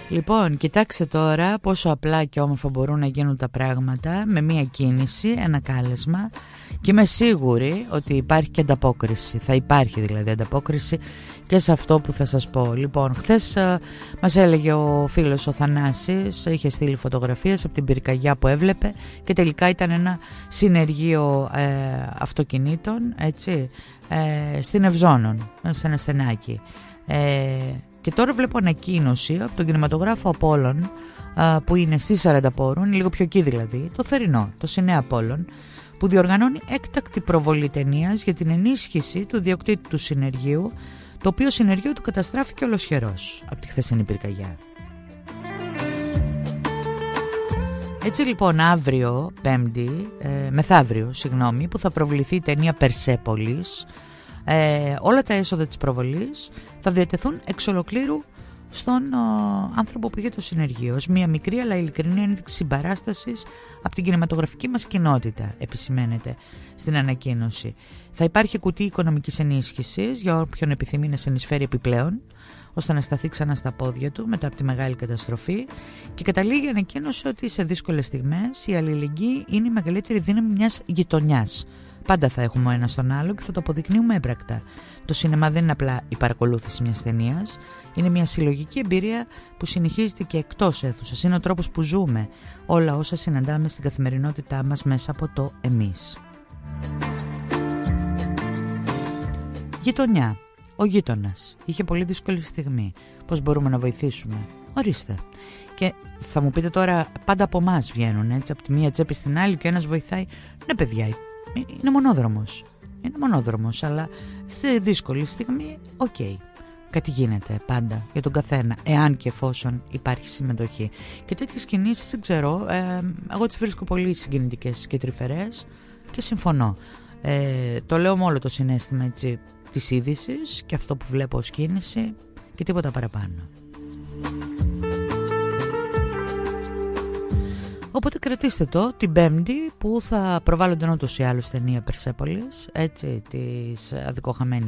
Λοιπόν, κοιτάξτε τώρα πόσο απλά και όμορφα μπορούν να γίνουν τα πράγματα με μία κίνηση, ένα κάλεσμα, και είμαι σίγουρη ότι υπάρχει και ανταπόκριση. Θα υπάρχει δηλαδή ανταπόκριση και σε αυτό που θα σας πω. Λοιπόν, χθες μας έλεγε ο φίλος ο Θανάσης, είχε στείλει φωτογραφίες από την πυρκαγιά που έβλεπε και τελικά ήταν ένα συνεργείο αυτοκινήτων, έτσι, στην Ευζώνων, σε ένα στενάκι. Και τώρα βλέπω ανακοίνωση από τον κινηματογράφο Απόλλων, που είναι στη 40 Πόρου, είναι λίγο πιο εκεί δηλαδή, το θερινό, το Σινέ Απόλλων, που διοργανώνει έκτακτη προβολή ταινίας για την ενίσχυση του διοκτήτη του συνεργείου, το οποίο συνεργείο του καταστράφηκε ολοσχερός από τη χθεσινή πυρκαγιά. Έτσι λοιπόν αύριο, μεθαύριο, που θα προβληθεί η ταινία Περσέπολης, όλα τα έσοδα της προβολής θα διατεθούν εξ ολοκλήρου στον άνθρωπο που είχε το συνεργείο, ως μια μικρή αλλά ειλικρινή ένδειξη συμπαράστασης από την κινηματογραφική μας κοινότητα, επισημαίνεται στην ανακοίνωση. Θα υπάρχει κουτί οικονομικής ενίσχυσης για όποιον επιθυμεί να συνεισφέρει επιπλέον, ώστε να σταθεί ξανά στα πόδια του μετά από τη μεγάλη καταστροφή, και καταλήγει η ανακοίνωση ότι σε δύσκολες στιγμές η αλληλεγγύη είναι η μεγαλύτερη δύναμη μιας γειτονιάς. Πάντα θα έχουμε ο ένας τον άλλο και θα το αποδεικνύουμε έμπρακτα. Το σινεμά δεν είναι απλά η παρακολούθηση μιας ταινίας, είναι μια συλλογική εμπειρία που συνεχίζεται και εκτός αίθουσας. Είναι ο τρόπος που ζούμε όλα όσα συναντάμε στην καθημερινότητά μας μέσα από το εμείς. Γειτονιά. Ο γείτονας είχε πολύ δύσκολη στιγμή. Πώς μπορούμε να βοηθήσουμε? Ορίστε. Και θα μου πείτε τώρα, πάντα από εμάς βγαίνουν, έτσι, από τη μία τσέπη στην άλλη και ένας βοηθάει. Ναι, παιδιά, είναι μονόδρομος. Είναι μονόδρομος, αλλά στη δύσκολη στιγμή, κάτι γίνεται πάντα για τον καθένα, εάν και εφόσον υπάρχει συμμετοχή. Και τέτοιες κινήσεις, δεν ξέρω, εγώ τις βρίσκω πολύ συγκινητικές και τρυφερές και συμφωνώ. Το λέω με όλο το συναίσθημα, έτσι, της είδησης και αυτό που βλέπω ως κίνηση και τίποτα παραπάνω. Οπότε κρατήστε το την Πέμπτη που θα προβάλλονται ούτως ή άλλως ταινία Περσέπολης, έτσι, της αδικοχαμένης